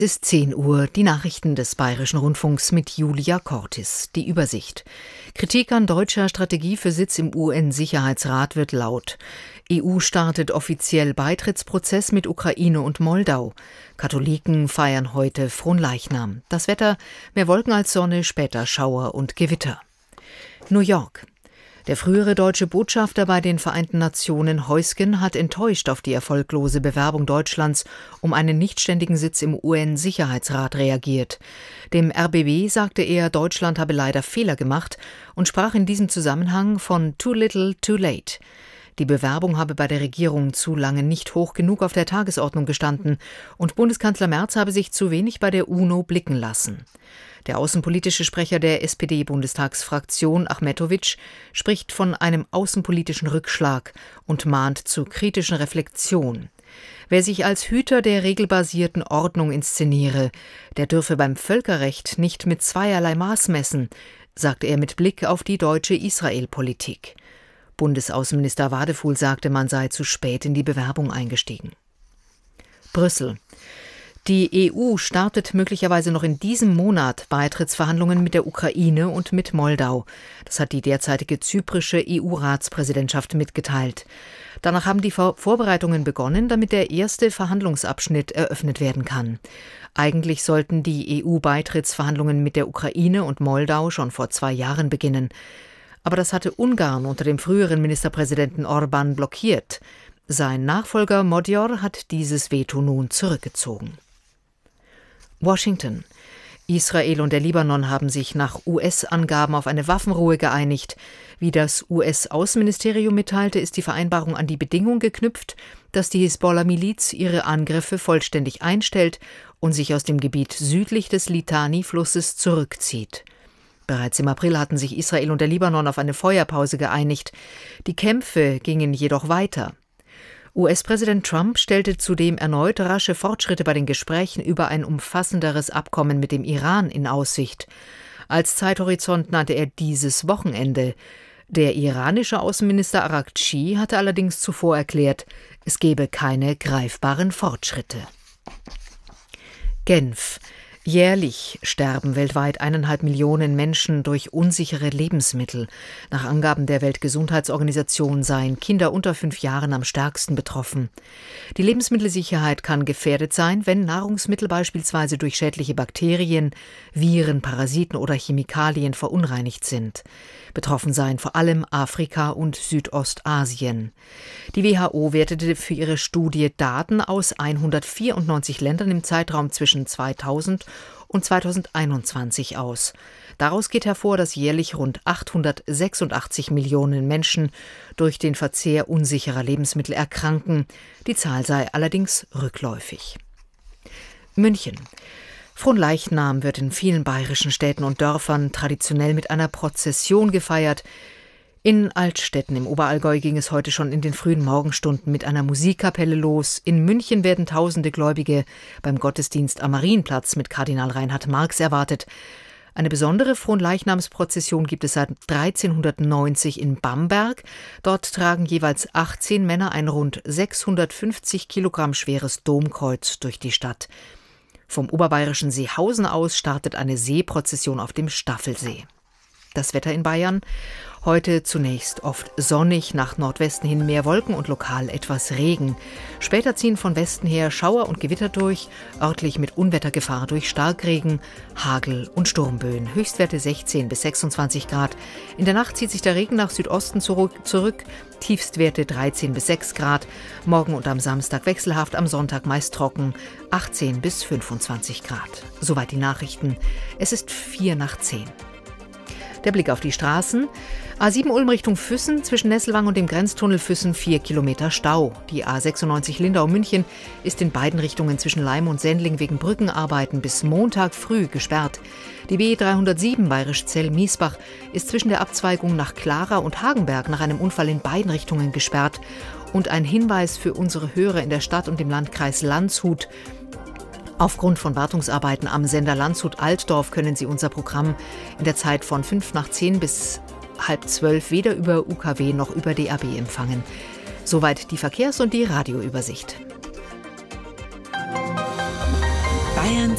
Es ist 10 Uhr, die Nachrichten des Bayerischen Rundfunks mit Julia Cortis. Die Übersicht. Kritik an deutscher Strategie für Sitz im UN-Sicherheitsrat wird laut. EU startet offiziell Beitrittsprozess mit Ukraine und Moldau. Katholiken feiern heute Fronleichnam. Das Wetter: mehr Wolken als Sonne, später Schauer und Gewitter. New York. Der frühere deutsche Botschafter bei den Vereinten Nationen Heusgen hat enttäuscht auf die erfolglose Bewerbung Deutschlands um einen nichtständigen Sitz im UN-Sicherheitsrat reagiert. Dem RBB sagte er, Deutschland habe leider Fehler gemacht und sprach in diesem Zusammenhang von too little, too late. Die Bewerbung habe bei der Regierung zu lange nicht hoch genug auf der Tagesordnung gestanden und Bundeskanzler Merz habe sich zu wenig bei der UNO blicken lassen. Der außenpolitische Sprecher der SPD-Bundestagsfraktion Achmetowitsch spricht von einem außenpolitischen Rückschlag und mahnt zu kritischen Reflexion. Wer sich als Hüter der regelbasierten Ordnung inszeniere, der dürfe beim Völkerrecht nicht mit zweierlei Maß messen, sagte er mit Blick auf die deutsche Israel-Politik. Bundesaußenminister Wadefuhl sagte, man sei zu spät in die Bewerbung eingestiegen. Brüssel. Die EU startet möglicherweise noch in diesem Monat Beitrittsverhandlungen mit der Ukraine und mit Moldau. Das hat die derzeitige zyprische EU-Ratspräsidentschaft mitgeteilt. Danach haben die Vorbereitungen begonnen, damit der erste Verhandlungsabschnitt eröffnet werden kann. Eigentlich sollten die EU-Beitrittsverhandlungen mit der Ukraine und Moldau schon vor 2 Jahren beginnen. Aber das hatte Ungarn unter dem früheren Ministerpräsidenten Orbán blockiert. Sein Nachfolger Magyar hat dieses Veto nun zurückgezogen. Washington. Israel und der Libanon haben sich nach US-Angaben auf eine Waffenruhe geeinigt. Wie das US-Außenministerium mitteilte, ist die Vereinbarung an die Bedingung geknüpft, dass die Hisbollah-Miliz ihre Angriffe vollständig einstellt und sich aus dem Gebiet südlich des Litani-Flusses zurückzieht. Bereits im April hatten sich Israel und der Libanon auf eine Feuerpause geeinigt. Die Kämpfe gingen jedoch weiter. US-Präsident Trump stellte zudem erneut rasche Fortschritte bei den Gesprächen über ein umfassenderes Abkommen mit dem Iran in Aussicht. Als Zeithorizont nannte er dieses Wochenende. Der iranische Außenminister Araghchi hatte allerdings zuvor erklärt, es gebe keine greifbaren Fortschritte. Genf. Jährlich sterben weltweit 1,5 Millionen Menschen durch unsichere Lebensmittel. Nach Angaben der Weltgesundheitsorganisation seien Kinder unter 5 Jahren am stärksten betroffen. Die Lebensmittelsicherheit kann gefährdet sein, wenn Nahrungsmittel beispielsweise durch schädliche Bakterien, Viren, Parasiten oder Chemikalien verunreinigt sind. Betroffen seien vor allem Afrika und Südostasien. Die WHO wertete für ihre Studie Daten aus 194 Ländern im Zeitraum zwischen 2000 und 2021 aus. Daraus geht hervor, dass jährlich rund 886 Millionen Menschen durch den Verzehr unsicherer Lebensmittel erkranken. Die Zahl sei allerdings rückläufig. München. Fronleichnam wird in vielen bayerischen Städten und Dörfern traditionell mit einer Prozession gefeiert. In Altstetten im Oberallgäu ging es heute schon in den frühen Morgenstunden mit einer Musikkapelle los. In München werden tausende Gläubige beim Gottesdienst am Marienplatz mit Kardinal Reinhard Marx erwartet. Eine besondere Fronleichnamsprozession gibt es seit 1390 in Bamberg. Dort tragen jeweils 18 Männer ein rund 650 Kilogramm schweres Domkreuz durch die Stadt. Vom oberbayerischen Seehausen aus startet eine Seeprozession auf dem Staffelsee. Das Wetter in Bayern: heute zunächst oft sonnig, nach Nordwesten hin mehr Wolken und lokal etwas Regen. Später ziehen von Westen her Schauer und Gewitter durch, örtlich mit Unwettergefahr durch Starkregen, Hagel und Sturmböen. Höchstwerte 16 bis 26 Grad. In der Nacht zieht sich der Regen nach Südosten zurück. Tiefstwerte 13 bis 6 Grad. Morgen und am Samstag wechselhaft, am Sonntag meist trocken, 18 bis 25 Grad. Soweit die Nachrichten. Es ist 9:45. Der Blick auf die Straßen. A7 Ulm Richtung Füssen, zwischen Nesselwang und dem Grenztunnel Füssen 4 Kilometer Stau. Die A96 Lindau-München ist in beiden Richtungen zwischen Leim und Sendling wegen Brückenarbeiten bis Montag früh gesperrt. Die B307 Bayerisch-Zell-Miesbach ist zwischen der Abzweigung nach Clara und Hagenberg nach einem Unfall in beiden Richtungen gesperrt. Und ein Hinweis für unsere Hörer in der Stadt und im Landkreis Landshut: Aufgrund von Wartungsarbeiten am Sender Landshut-Altdorf können Sie unser Programm in der Zeit von 11:55 bis 11:30 weder über UKW noch über DAB empfangen. Soweit die Verkehrs- und die Radioübersicht. Bayern